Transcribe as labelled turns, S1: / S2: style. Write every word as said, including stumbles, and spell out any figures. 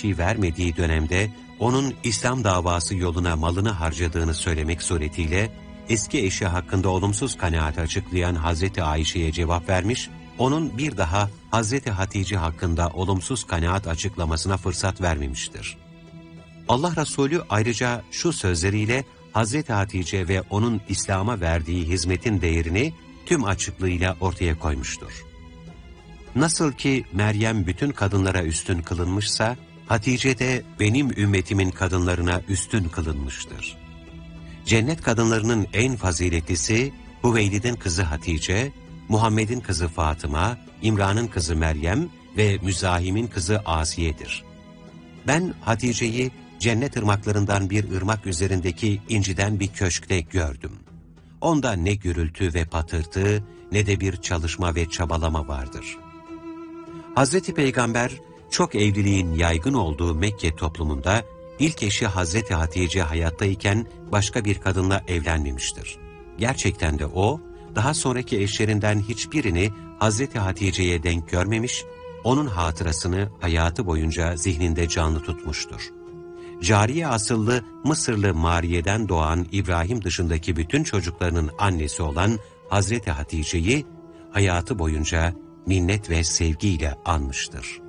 S1: şey vermediği dönemde onun İslam davası yoluna malını harcadığını söylemek suretiyle eski eşi hakkında olumsuz kanaat açıklayan Hazreti Ayşe'ye cevap vermiş, onun bir daha Hazreti Hatice hakkında olumsuz kanaat açıklamasına fırsat vermemiştir. Allah Resulü ayrıca şu sözleriyle Hazreti Hatice ve onun İslam'a verdiği hizmetin değerini tüm açıklığıyla ortaya koymuştur. Nasıl ki Meryem bütün kadınlara üstün kılınmışsa, Hatice de benim ümmetimin kadınlarına üstün kılınmıştır. Cennet kadınlarının en faziletlisi, Hüveylid'in kızı Hatice, Muhammed'in kızı Fatıma, İmran'ın kızı Meryem ve Müzahim'in kızı Asiye'dir. Ben Hatice'yi cennet ırmaklarından bir ırmak üzerindeki inciden bir köşkte gördüm. Onda ne gürültü ve patırtı, ne de bir çalışma ve çabalama vardır. Hazreti Peygamber, çok evliliğin yaygın olduğu Mekke toplumunda, ilk eşi Hazreti Hatice hayattayken başka bir kadınla evlenmemiştir. Gerçekten de o, daha sonraki eşlerinden hiçbirini Hazreti Hatice'ye denk görmemiş, onun hatırasını hayatı boyunca zihninde canlı tutmuştur. Cariye asıllı Mısırlı Mariye'den doğan İbrahim dışındaki bütün çocuklarının annesi olan Hazreti Hatice'yi hayatı boyunca minnet ve sevgiyle anmıştır.